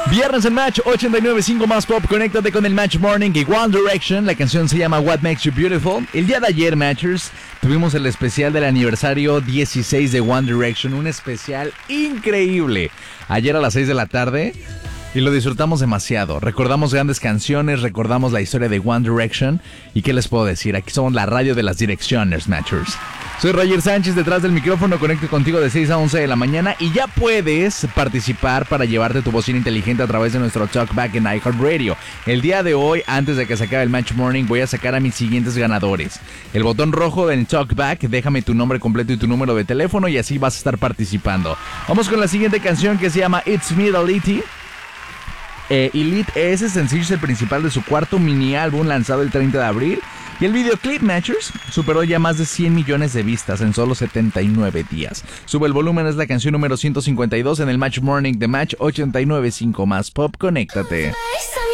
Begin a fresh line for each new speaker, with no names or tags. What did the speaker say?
Viernes en Match 89.5 más pop. Conéctate con el Match Morning y One Direction. La canción se llama What Makes You Beautiful. El día de ayer, Matchers, tuvimos el especial del aniversario 16 de One Direction. Un especial increíble. Ayer a las 6 de la tarde. Y lo disfrutamos demasiado. Recordamos grandes canciones, recordamos la historia de One Direction. ¿Y qué les puedo decir? Aquí somos la radio de las direcciones, Matchers. Soy Roger Sánchez, detrás del micrófono, conecto contigo de 6 a 11 de la mañana y ya puedes participar para llevarte tu bocina inteligente a través de nuestro Talkback en iHeartRadio. El día de hoy, antes de que se acabe el Match Morning, voy a sacar a mis siguientes ganadores. El botón rojo del Talkback, déjame tu nombre completo y tu número de teléfono y así vas a estar participando. Vamos con la siguiente canción que se llama It's Me, Elite. Elite, ese sencillo es el principal de su cuarto mini álbum lanzado el 30 de abril. Y el videoclip, Matchers, superó ya más de 100 millones de vistas en solo 79 días. Sube el volumen, es la canción número 152 en el Match Morning de Match 89.5 más pop. Conéctate.